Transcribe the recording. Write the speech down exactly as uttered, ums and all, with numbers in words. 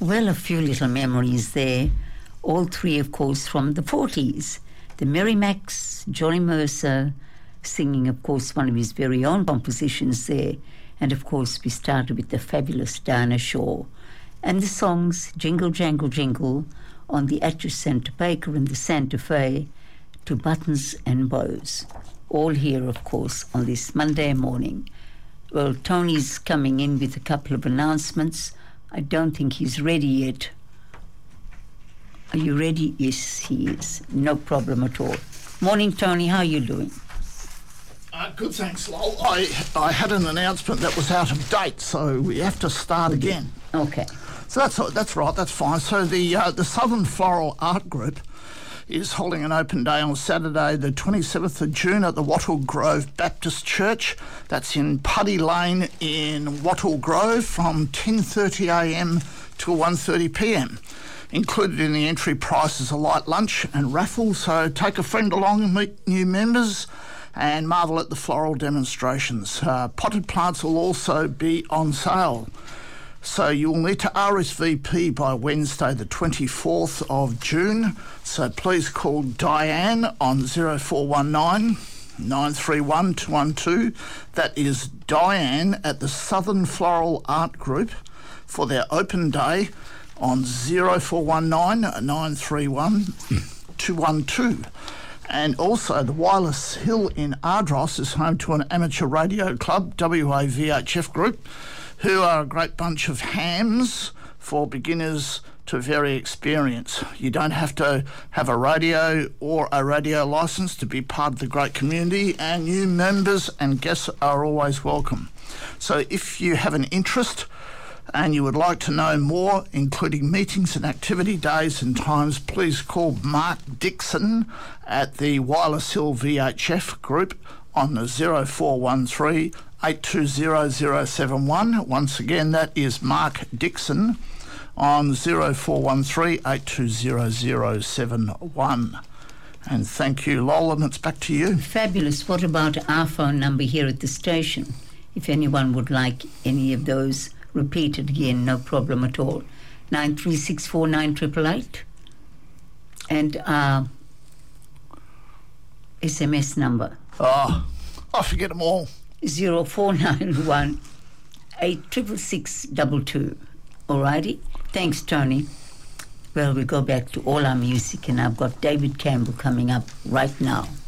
Well, a few little memories there. All three, of course, from the forties. The Merrimacs, Johnny Mercer, singing, of course, one of his very own compositions there. And, of course, we started with the fabulous Dinah Shaw. And the songs Jingle, Jangle, Jingle on the Atchison Baker and the Santa Fe to Buttons and Bows. All here, of course, on this Monday morning. Well, Tony's coming in with a couple of announcements. I don't think he's ready yet. Are you ready? Yes, he is. No problem at all. Morning, Tony. How are you doing? Uh, good, thanks, Lol. I, I had an announcement that was out of date, so we have to start again. Okay. So that's that's right, that's fine. So the uh, the Southern Floral Art Group is holding an open day on Saturday, the twenty-seventh of June at the Wattle Grove Baptist Church. That's in Putty Lane in Wattle Grove from ten thirty a m till one thirty p m. Included in the entry price is a light lunch and raffle, so take a friend along and meet new members and marvel at the floral demonstrations. Uh, potted plants will also be on sale. So you will need to R S V P by Wednesday the twenty-fourth of June. So please call Diane on zero four one nine, nine three one, two one two. That is Diane at the Southern Floral Art Group for their open day on zero four one nine, nine three one, two one two. And also the Wireless Hill in Ardross is home to an amateur radio club, W A V H F group, who are a great bunch of hams for beginners to very experienced. You don't have to have a radio or a radio licence to be part of the great community, and new members and guests are always welcome. So if you have an interest and you would like to know more, including meetings and activity days and times, please call Mark Dixon at the Wireless Hill V H F group on the zero four one three, eight two zero, zero seven one. Once again, that is Mark Dixon on zero four one three, eight two zero, zero seven one. And thank you, Lol, and it's back to you. Fabulous. What about our phone number here at the station? If anyone would like any of those repeated again, no problem at all. nine three six four nine eight eight eight. And our S M S number. Oh, I forget them all. zero four nine one, eight six six six two two. All righty? Thanks, Tony. Well, we go back to all our music, and I've got David Campbell coming up right now.